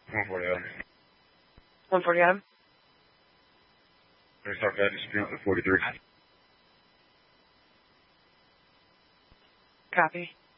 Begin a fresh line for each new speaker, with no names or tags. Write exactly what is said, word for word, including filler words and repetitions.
one forty Adam.
one forty Adam.
There's our guy dispute at forty-three.
Copy.